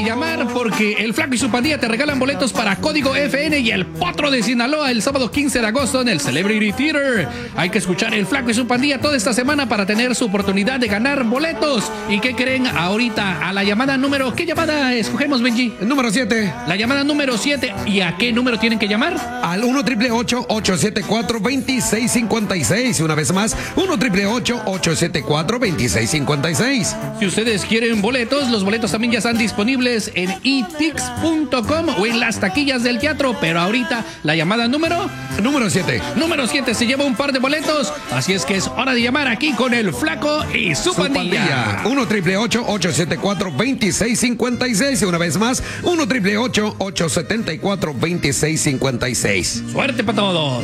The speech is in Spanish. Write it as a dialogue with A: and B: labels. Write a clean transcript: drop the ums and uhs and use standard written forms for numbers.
A: llamar porque el Flaco y su pandilla te regalan boletos para Código FN y el Potro de Sinaloa el sábado 15 de agosto en el Celebrity Theater. Hay que escuchar el Flaco y su pandilla toda esta semana para tener su oportunidad de ganar boletos. ¿Y qué creen ahorita? A la llamada número... ¿Qué llamada escogemos, Benji?
B: El número 7.
A: La llamada número 7. ¿Y a qué número tienen que llamar?
B: Al 1-888-874-2656. Una vez más, 1-888-874-2656.
A: Si ustedes quieren boletos, los boletos también ya están disponibles en etix.com o en las taquillas del teatro. Pero ahorita la llamada número
B: 7.
A: Número 7 se lleva un par de boletos. Así es que es hora de llamar aquí con el Flaco y su pandilla.
B: 1-888-874-2656. Una vez más, 1-888-874-2656.
A: Suerte para todos.